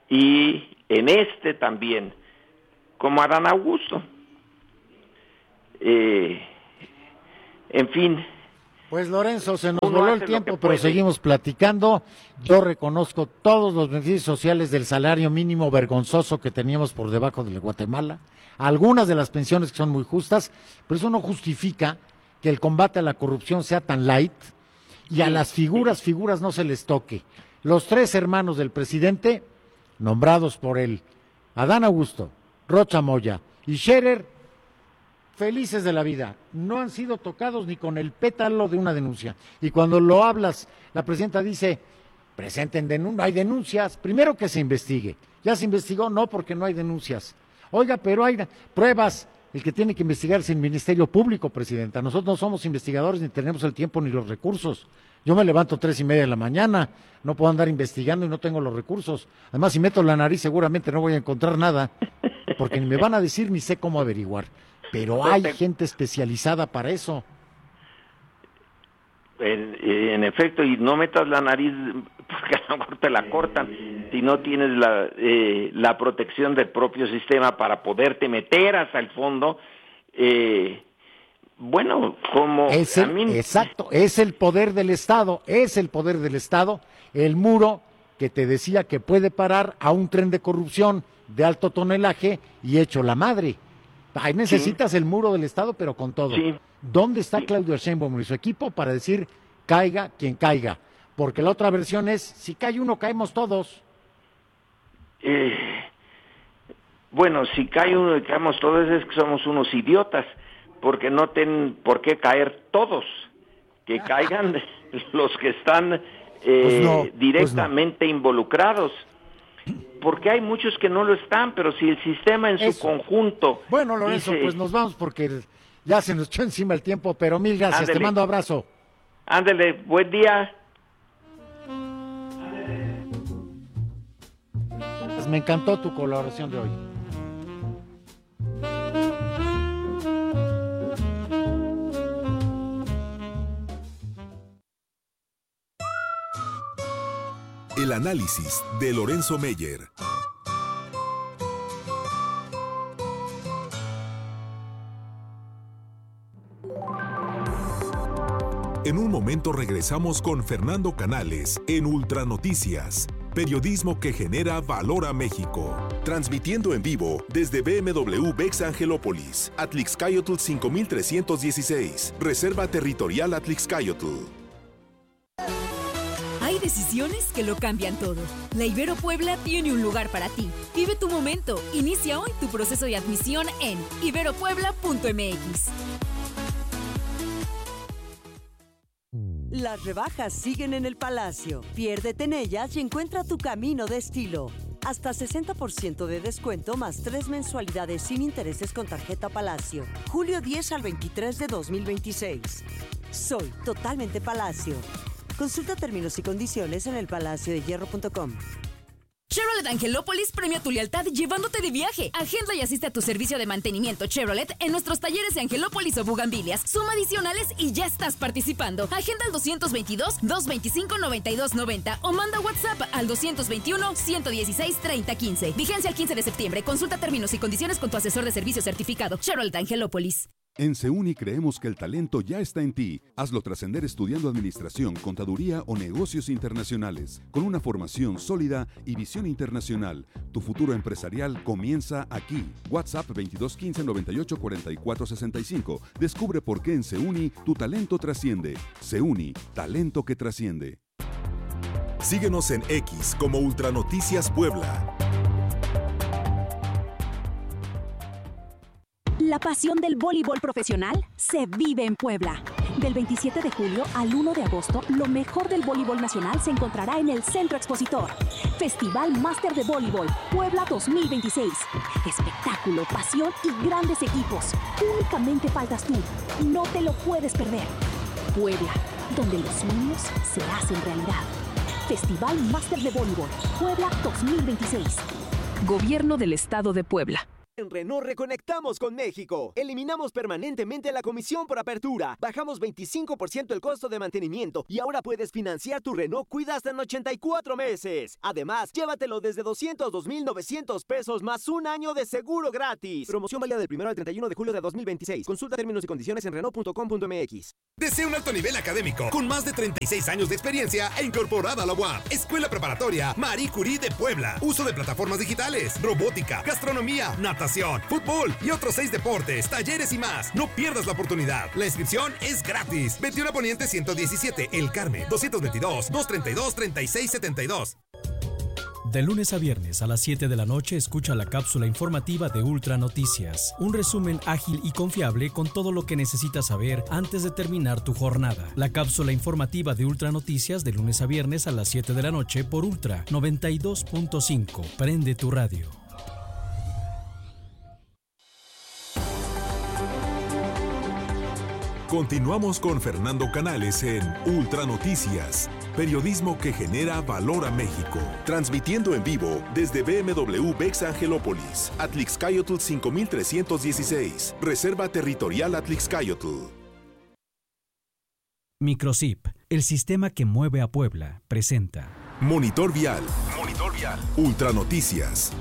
y en este también, como Adán Augusto. eh, en fin. Pues Lorenzo, se nos voló el tiempo, pero seguimos platicando. Yo reconozco todos los beneficios sociales del salario mínimo vergonzoso que teníamos por debajo de Guatemala, algunas de las pensiones que son muy justas, pero eso no justifica que el combate a la corrupción sea tan light y a las figuras, figuras no se les toque. Los tres hermanos del presidente, nombrados por él, Adán Augusto, Rocha Moya y Scherer, felices de la vida, no han sido tocados ni con el pétalo de una denuncia. Y cuando lo hablas, la presidenta dice, presenten denuncias, no hay denuncias, primero que se investigue. Ya se investigó, no, porque no hay denuncias. Oiga, pero hay pruebas, el que tiene que investigar es el Ministerio Público, presidenta. Nosotros no somos investigadores, ni tenemos el tiempo ni los recursos. Yo me levanto tres y media de la mañana, no puedo andar investigando y no tengo los recursos. Además, si meto la nariz seguramente no voy a encontrar nada, porque ni me van a decir ni sé cómo averiguar. Pero hay gente especializada para eso. En, en efecto, y no metas la nariz porque a lo mejor te la cortan si no tienes la, eh, la protección del propio sistema para poderte meter hasta el fondo. Eh, bueno, como... Es el, a mí... Exacto, es el poder del Estado, es el poder del Estado, el muro que te decía que puede parar a un tren de corrupción de alto tonelaje y hecho la madre. Ahí necesitas sí. el muro del Estado, pero con todo. Sí. ¿Dónde está sí. Claudio Sheinbaum y su equipo para decir caiga quien caiga? Porque la otra versión es, si cae uno, caemos todos. Eh, bueno, si cae uno y caemos todos es que somos unos idiotas, porque no tienen por qué caer todos. Que caigan los que están eh, pues no, directamente pues no. involucrados. Porque hay muchos que no lo están, pero si el sistema en Eso. su conjunto... Bueno, Lorenzo, dice... pues nos vamos porque ya se nos echó encima el tiempo, pero mil gracias, Ándele. Te mando abrazo. Ándale, buen día. Pues me encantó tu colaboración de hoy. El análisis de Lorenzo Meyer. En un momento regresamos con Fernando Canales en Ultranoticias, periodismo que genera valor a México. Transmitiendo en vivo desde B M W Bex Angelópolis, Atlixcáyotl cinco mil trescientos dieciséis, Reserva Territorial Atlixcáyotl. Hay decisiones que lo cambian todo. La Ibero Puebla tiene un lugar para ti. Vive tu momento. Inicia hoy tu proceso de admisión en ibero puebla punto m x. Las rebajas siguen en el Palacio. Piérdete en ellas y encuentra tu camino de estilo. Hasta sesenta por ciento de descuento más tres mensualidades sin intereses con tarjeta Palacio. julio diez al veintitrés de dos mil veintiséis. Soy totalmente Palacio. Consulta términos y condiciones en el palacio de hierro punto com. Chevrolet Angelópolis premia tu lealtad llevándote de viaje. Agenda y asiste a tu servicio de mantenimiento Chevrolet en nuestros talleres de Angelópolis o Bugambilias. Suma adicionales y ya estás participando. Agenda al dos veintidós, doscientos veinticinco, noventa y dos noventa o manda WhatsApp al doscientos veintiuno, ciento dieciséis, treinta quince. Vigencia el quince de septiembre. Consulta términos y condiciones con tu asesor de servicio certificado. Chevrolet Angelópolis. En CEUNI creemos que el talento ya está en ti. Hazlo trascender estudiando administración, contaduría o negocios internacionales. Con una formación sólida y visión internacional, tu futuro empresarial comienza aquí. WhatsApp veintidós quince, noventa y ocho, cuarenta y cuatro sesenta y cinco. Descubre por qué en CEUNI tu talento trasciende. CEUNI, talento que trasciende. Síguenos en X como Ultranoticias Puebla. La pasión del voleibol profesional se vive en Puebla. Del veintisiete de julio al uno de agosto, lo mejor del voleibol nacional se encontrará en el Centro Expositor. Festival Máster de Voleibol Puebla dos mil veintiséis. Espectáculo, pasión y grandes equipos. Únicamente faltas tú. No te lo puedes perder. Puebla, donde los sueños se hacen realidad. Festival Máster de Voleibol Puebla dos mil veintiséis. Gobierno del Estado de Puebla. En Renault reconectamos con México. Eliminamos permanentemente la comisión por apertura. Bajamos veinticinco por ciento el costo de mantenimiento y ahora puedes financiar tu Renault Cuida hasta en ochenta y cuatro meses. Además, llévatelo desde doscientos dos mil novecientos pesos más un año de seguro gratis. Promoción válida del primero al treinta y uno de julio de dos mil veintiséis. Consulta términos y condiciones en renault punto com punto m x. Desea un alto nivel académico con más de treinta y seis años de experiencia e incorporada a la U A P. Escuela Preparatoria Marie Curie de Puebla. Uso de plataformas digitales, robótica, gastronomía, natación, fútbol y otros seis deportes, talleres y más. No pierdas la oportunidad. La inscripción es gratis. veintiuno Poniente ciento diecisiete, El Carmen, doscientos veintidós, doscientos treinta y dos, treinta y seis setenta y dos. De lunes a viernes a las siete de la noche escucha la cápsula informativa de Ultra Noticias. Un resumen ágil y confiable con todo lo que necesitas saber antes de terminar tu jornada. La cápsula informativa de Ultra Noticias de lunes a viernes a las siete de la noche por Ultra noventa y dos punto cinco. Prende tu radio. Continuamos con Fernando Canales en Ultra Noticias, periodismo que genera valor a México. Transmitiendo en vivo desde B M W Bex Angelópolis, Atlixcayotl cinco mil trescientos dieciséis, Reserva Territorial Atlixcayotl. Microsip, el sistema que mueve a Puebla, presenta Monitor Vial. Monitor Vial. Ultra Noticias.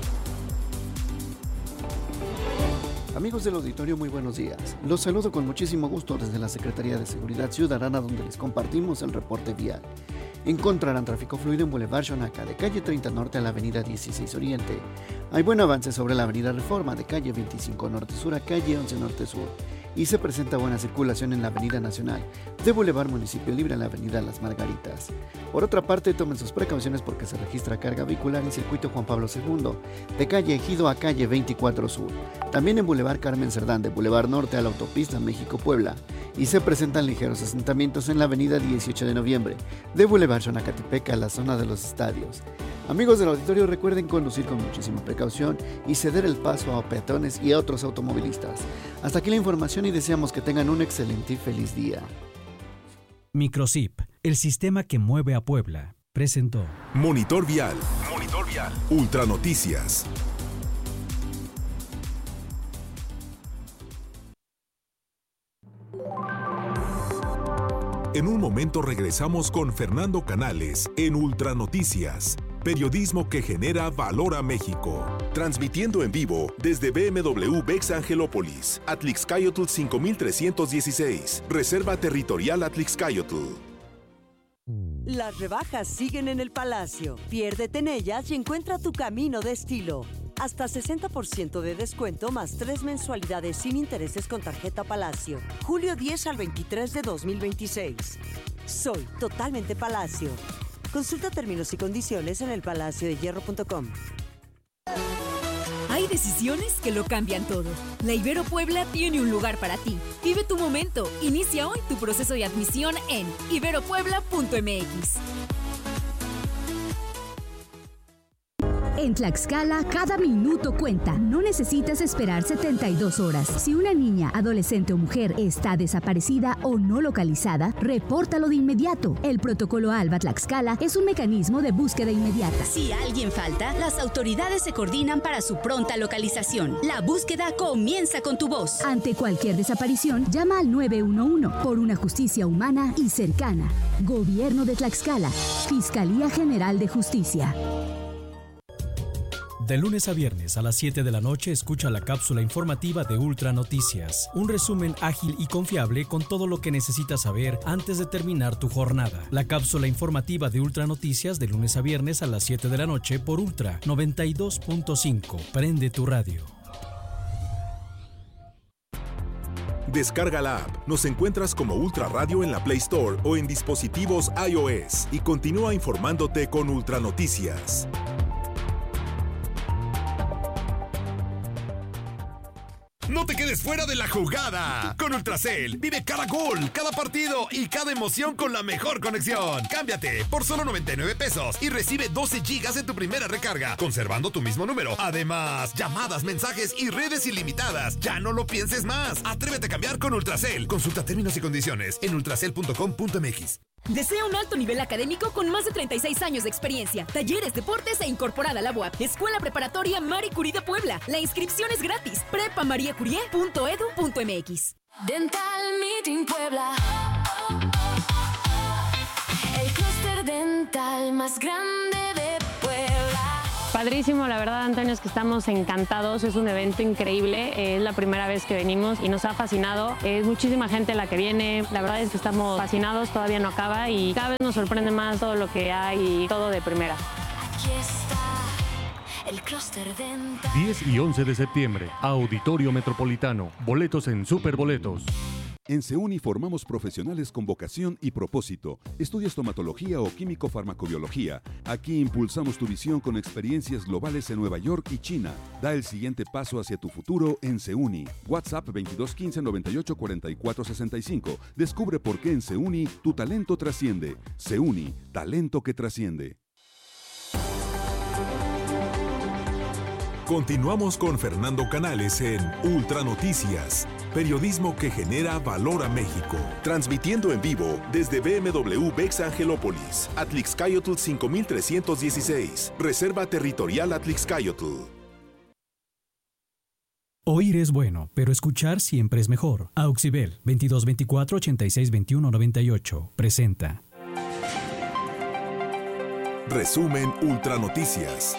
Amigos del auditorio, muy buenos días. Los saludo con muchísimo gusto desde la Secretaría de Seguridad Ciudadana, donde les compartimos el reporte vial. Encontrarán tráfico fluido en Boulevard Xonaca, de calle treinta Norte a la avenida dieciséis Oriente. Hay buen avance sobre la avenida Reforma, de calle veinticinco Norte Sur a calle once Norte Sur. Y se presenta buena circulación en la avenida Nacional, de Boulevard Municipio Libre a la avenida Las Margaritas. Por otra parte, tomen sus precauciones porque se registra carga vehicular en circuito Juan Pablo segundo, de calle Ejido a calle veinticuatro Sur. También en Boulevard Carmen Cerdán, de Boulevard Norte a la autopista México-Puebla. Y se presentan ligeros asentamientos en la avenida dieciocho de noviembre, de Boulevard Xonacatepec a la zona de los estadios. Amigos del auditorio, recuerden conducir con muchísima precaución y ceder el paso a peatones y a otros automovilistas. Hasta aquí la información y deseamos que tengan un excelente y feliz día. Microsip, el sistema que mueve a Puebla, presentó Monitor Vial. Monitor Vial. Ultra Noticias. En un momento regresamos con Fernando Canales en Ultra Noticias, periodismo que genera valor a México. Transmitiendo en vivo desde B M W Bex Angelópolis, Atlixcayotl cinco mil trescientos dieciséis, Reserva Territorial Atlixcayotl. Las rebajas siguen en el Palacio. Piérdete en ellas y encuentra tu camino de estilo. Hasta sesenta por ciento de descuento más tres mensualidades sin intereses con tarjeta Palacio. Julio diez al veintitrés de dos mil veintiséis. Soy totalmente Palacio. Consulta términos y condiciones en el palacio de hierro punto com. Hay decisiones que lo cambian todo. La Ibero Puebla tiene un lugar para ti. Vive tu momento. Inicia hoy tu proceso de admisión en ibero puebla punto m x. En Tlaxcala, cada minuto cuenta. No necesitas esperar setenta y dos horas. Si una niña, adolescente o mujer está desaparecida o no localizada, repórtalo de inmediato. El protocolo ALBA Tlaxcala es un mecanismo de búsqueda inmediata. Si alguien falta, las autoridades se coordinan para su pronta localización. La búsqueda comienza con tu voz. Ante cualquier desaparición, llama al nueve uno uno por una justicia humana y cercana. Gobierno de Tlaxcala. Fiscalía General de Justicia. De lunes a viernes a las siete de la noche escucha la cápsula informativa de Ultra Noticias. Un resumen ágil y confiable con todo lo que necesitas saber antes de terminar tu jornada. La cápsula informativa de Ultra Noticias de lunes a viernes a las siete de la noche por Ultra noventa y dos punto cinco. Prende tu radio. Descarga la app. Nos encuentras como Ultra Radio en la Play Store o en dispositivos iOS y continúa informándote con Ultra Noticias. No te quedes fuera de la jugada. Con Ultracel, vive cada gol, cada partido y cada emoción con la mejor conexión. Cámbiate por solo noventa y nueve pesos y recibe doce gigas en tu primera recarga, conservando tu mismo número. Además, llamadas, mensajes y redes ilimitadas. Ya no lo pienses más. Atrévete a cambiar con Ultracel. Consulta términos y condiciones en ultracel punto com punto m x. Desea un alto nivel académico con más de treinta y seis años de experiencia, talleres, deportes e incorporada a la U A P. Escuela Preparatoria Marie Curie de Puebla. La inscripción es gratis. prepa marie curie punto edu punto m x. Dental Meeting Puebla. El clúster dental más grande de Puebla. Padrísimo, la verdad, Antonio, es que estamos encantados, es un evento increíble, es la primera vez que venimos y nos ha fascinado, es muchísima gente la que viene, la verdad es que estamos fascinados, todavía no acaba y cada vez nos sorprende más todo lo que hay y todo de primera. Aquí está el clúster dental. diez y once de septiembre, Auditorio Metropolitano, boletos en Superboletos. En CEUNI formamos profesionales con vocación y propósito. Estudia estomatología o químico-farmacobiología. Aquí impulsamos tu visión con experiencias globales en Nueva York y China. Da el siguiente paso hacia tu futuro en CEUNI. WhatsApp veintidós quince noventa y ocho cuarenta y cuatro sesenta y cinco. Descubre por qué en CEUNI tu talento trasciende. CEUNI, talento que trasciende. Continuamos con Fernando Canales en Ultra Noticias, periodismo que genera valor a México. Transmitiendo en vivo desde B M W Bex Angelópolis, Atlixcayotl cinco mil trescientos dieciséis, Reserva Territorial Atlixcayotl. Oír es bueno, pero escuchar siempre es mejor. Auxibel veintidós veinticuatro ochenta y seis veintiuno noventa y ocho presenta. Resumen Ultra Noticias.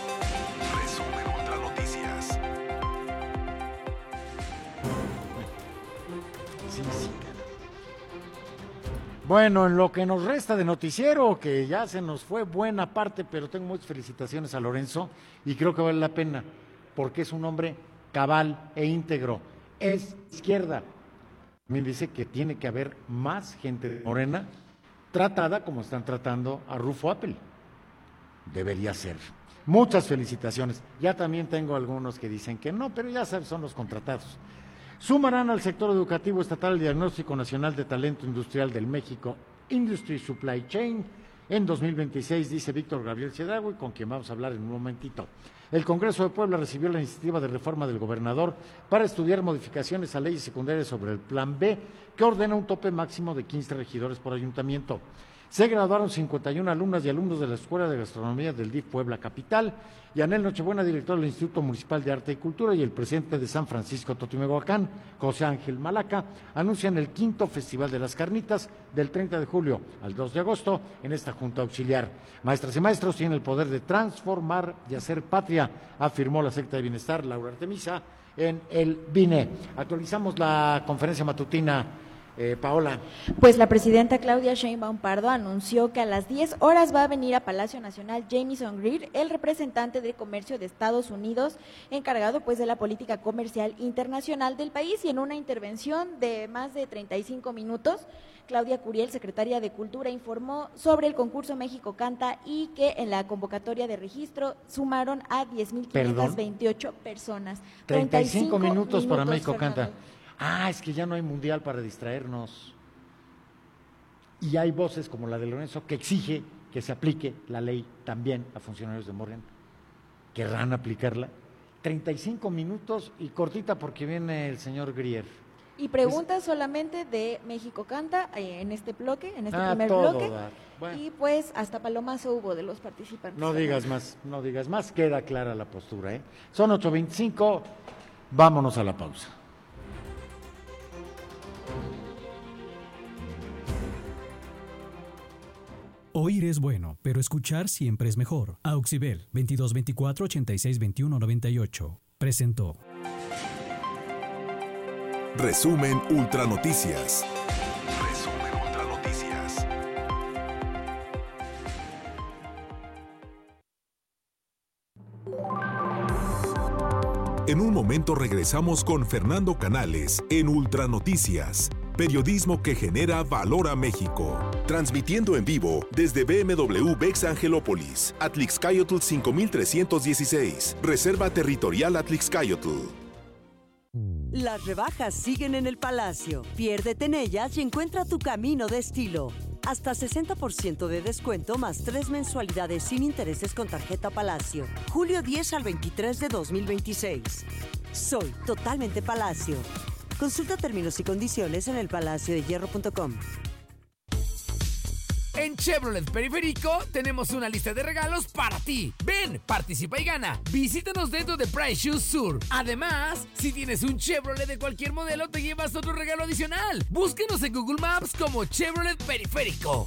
Bueno, en lo que nos resta de noticiero, que ya se nos fue buena parte, pero tengo muchas felicitaciones a Lorenzo y creo que vale la pena, porque es un hombre cabal e íntegro. Es izquierda. Me dice que tiene que haber más gente de Morena tratada como están tratando a Rufo Apple. Debería ser. Muchas felicitaciones. Ya también tengo algunos que dicen que no, pero ya sabes, son los contratados. Sumarán al sector educativo estatal el Diagnóstico Nacional de Talento Industrial del México, Industry Supply Chain, en dos mil veintiséis, dice Víctor Gabriel Chedraui, con quien vamos a hablar en un momentito. El Congreso de Puebla recibió la iniciativa de reforma del gobernador para estudiar modificaciones a leyes secundarias sobre el Plan B, que ordena un tope máximo de quince regidores por ayuntamiento. Se graduaron cincuenta y una alumnas y alumnos de la Escuela de Gastronomía del D I F Puebla Capital, y Anel Nochebuena, director del Instituto Municipal de Arte y Cultura, y el presidente de San Francisco Totimehuacán, José Ángel Malaca, anuncian el quinto Festival de las Carnitas del treinta de julio al dos de agosto en esta Junta Auxiliar. Maestras y maestros tienen el poder de transformar y hacer patria, afirmó la secta de Bienestar, Laura Artemisa, en el B I N E. Actualizamos la conferencia matutina. Eh, Paola. Pues la presidenta Claudia Sheinbaum Pardo anunció que a las diez horas va a venir a Palacio Nacional Jamieson Greer, el representante de comercio de Estados Unidos, encargado pues de la política comercial internacional del país, y en una intervención de más de treinta y cinco minutos, Claudia Curiel, secretaria de Cultura, informó sobre el concurso México Canta y que en la convocatoria de registro sumaron a diez mil quinientas veintiocho personas. treinta y cinco minutos para México Canta. Ah, es que ya no hay mundial para distraernos. Y hay voces como la de Lorenzo que exige que se aplique la ley también a funcionarios de Morena. ¿Querrán aplicarla? treinta y cinco minutos y cortita porque viene el señor Grier. Y preguntas es... solamente de México Canta eh, en este bloque, en este ah, primer todo, bloque. Bueno. Y pues hasta palomazo hubo de los participantes. No digas más, no digas más, queda clara la postura, ¿eh? Son ocho veinticinco, vámonos a la pausa. Oír es bueno, pero escuchar siempre es mejor. Auxibel veintidós veinticuatro ochenta y seis veintiuno noventa y ocho presentó. Resumen Ultra Noticias. Resumen Ultra Noticias. En un momento regresamos con Fernando Canales en Ultra Noticias. Periodismo que genera valor a México. Transmitiendo en vivo desde B M W Bex Angelópolis, Atlixcayotl cinco mil trescientos dieciséis, Reserva Territorial Atlixcayotl. Las rebajas siguen en el Palacio. Piérdete en ellas y encuentra tu camino de estilo. Hasta sesenta por ciento de descuento más tres mensualidades sin intereses con tarjeta Palacio. julio diez al veintitrés de dos mil veintiséis. Soy totalmente Palacio. Consulta términos y condiciones en el palacio de hierro punto com. En Chevrolet Periférico tenemos una lista de regalos para ti. Ven, participa y gana. Visítanos dentro de Price Shoes Sur. Además, si tienes un Chevrolet de cualquier modelo, te llevas otro regalo adicional. Búsquenos en Google Maps como Chevrolet Periférico.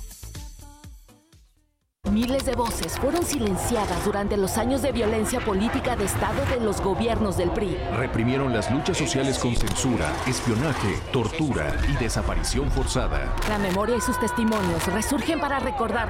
Miles de voces fueron silenciadas durante los años de violencia política de Estado de los gobiernos del P R I. Reprimieron las luchas sociales con censura, espionaje, tortura y desaparición forzada. La memoria y sus testimonios resurgen para recordar